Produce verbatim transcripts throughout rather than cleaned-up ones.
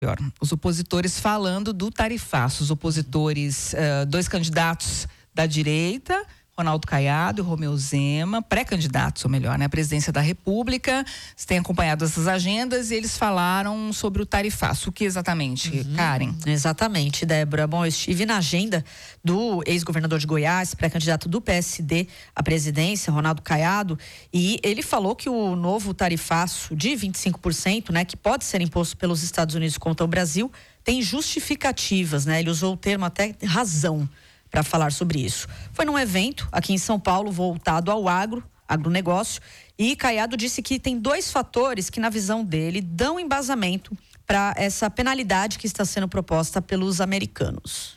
Os opositores falando do tarifaço. Os opositores, uh, dois candidatos da direita, Ronaldo Caiado e Romeu Zema, pré-candidatos, ou melhor, né, à presidência da República. Você tem acompanhado essas agendas e eles falaram sobre o tarifaço. O que exatamente, uhum, Karen? Exatamente, Débora. Bom, eu estive na agenda do ex-governador de Goiás, pré-candidato do P S D à presidência, Ronaldo Caiado, e ele falou que o novo tarifaço de vinte e cinco por cento, né, que pode ser imposto pelos Estados Unidos contra o Brasil, tem justificativas, né? Ele usou o termo até razão para falar sobre isso. Foi num evento aqui em São Paulo voltado ao agro, agronegócio, e Caiado disse que tem dois fatores que, na visão dele, dão embasamento para essa penalidade que está sendo proposta pelos americanos.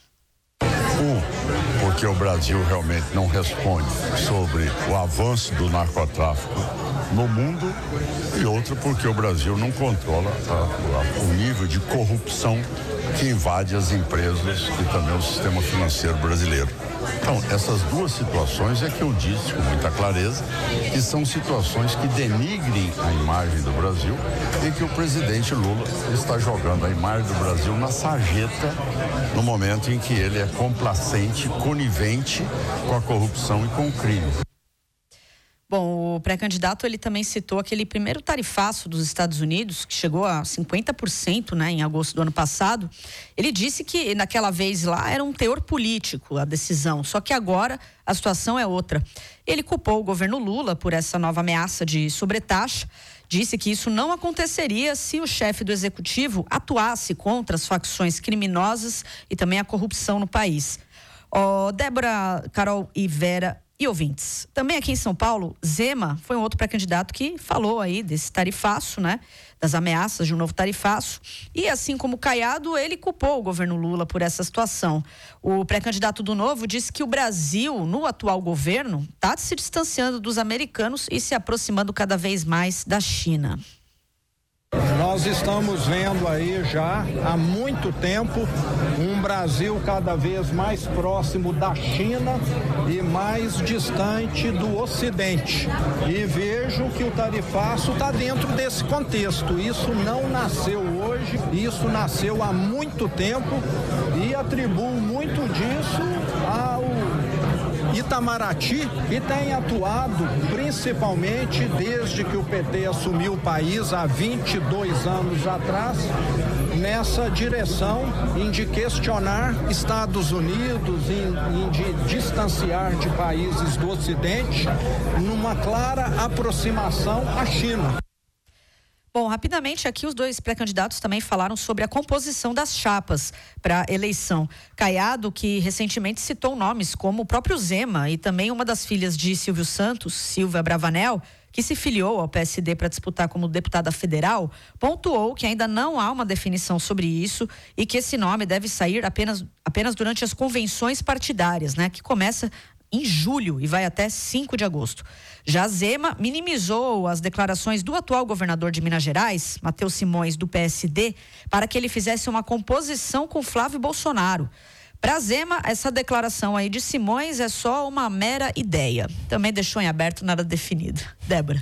Um, porque o Brasil realmente não responde sobre o avanço do narcotráfico no mundo, e outro porque o Brasil não controla a, a, o nível de corrupção que invade as empresas e também o sistema financeiro brasileiro. Então, essas duas situações é que eu disse com muita clareza que são situações que denigrem a imagem do Brasil e que o presidente Lula está jogando a imagem do Brasil na sarjeta no momento em que ele é complacente, conivente com a corrupção e com o crime. Bom, o pré-candidato ele também citou aquele primeiro tarifaço dos Estados Unidos, que chegou a cinquenta por cento, né, em agosto do ano passado. Ele disse que naquela vez lá era um teor político a decisão, só que agora a situação é outra. Ele culpou o governo Lula por essa nova ameaça de sobretaxa, disse que isso não aconteceria se o chefe do executivo atuasse contra as facções criminosas e também a corrupção no país. Oh, Débora, Carol e Vera e ouvintes, também aqui em São Paulo, Zema foi um outro pré-candidato que falou aí desse tarifaço, né? Das ameaças de um novo tarifaço. E assim como Caiado, ele culpou o governo Lula por essa situação. O pré-candidato do Novo disse que o Brasil, no atual governo, está se distanciando dos americanos e se aproximando cada vez mais da China. Nós estamos vendo aí já há muito tempo um Brasil cada vez mais próximo da China e mais distante do Ocidente. E vejo que o tarifaço está dentro desse contexto. Isso não nasceu hoje, isso nasceu há muito tempo e atribuo muito disso ao Itamaraty, que tem atuado principalmente desde que o P T assumiu o país há vinte e dois anos atrás, nessa direção em de questionar Estados Unidos, em, em de distanciar de países do Ocidente, numa clara aproximação à China. Bom, rapidamente aqui os dois pré-candidatos também falaram sobre a composição das chapas para a eleição. Caiado, que recentemente citou nomes como o próprio Zema e também uma das filhas de Silvio Santos, Silvia Bravanel, que se filiou ao P S D para disputar como deputada federal, pontuou que ainda não há uma definição sobre isso e que esse nome deve sair apenas, apenas durante as convenções partidárias, né, que começa em julho e vai até cinco de agosto. Já Zema minimizou as declarações do atual governador de Minas Gerais, Matheus Simões, do P S D, para que ele fizesse uma composição com Flávio Bolsonaro. Para Zema, essa declaração aí de Simões é só uma mera ideia. Também deixou em aberto, nada definido. Débora.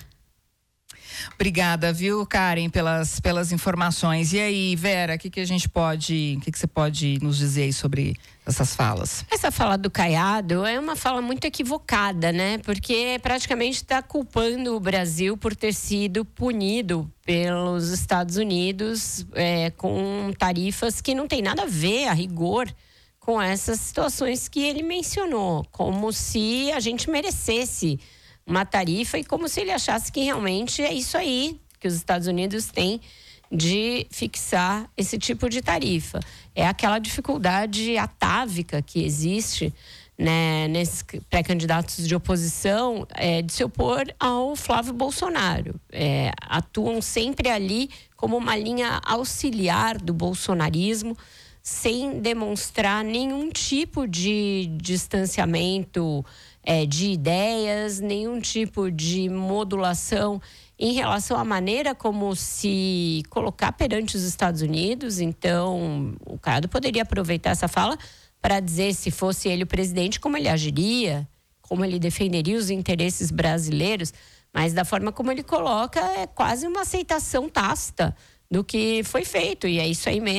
Obrigada, viu, Karen, pelas, pelas informações. E aí, Vera, o que, que a gente pode, o que, que você pode nos dizer aí sobre essas falas? Essa fala do Caiado é uma fala muito equivocada, né? Porque praticamente está culpando o Brasil por ter sido punido pelos Estados Unidos é, com tarifas que não tem nada a ver, a rigor, com essas situações que ele mencionou, como se a gente merecesse uma tarifa e como se ele achasse que realmente é isso aí que os Estados Unidos têm de fixar esse tipo de tarifa. É aquela dificuldade atávica que existe, né, nesses pré-candidatos de oposição, é, de se opor ao Flávio Bolsonaro. É, atuam sempre ali como uma linha auxiliar do bolsonarismo, sem demonstrar nenhum tipo de distanciamento É, de ideias, nenhum tipo de modulação em relação à maneira como se colocar perante os Estados Unidos. Então, o Caiado poderia aproveitar essa fala para dizer, se fosse ele o presidente, como ele agiria, como ele defenderia os interesses brasileiros, mas da forma como ele coloca, é quase uma aceitação tácita do que foi feito, e é isso aí mesmo.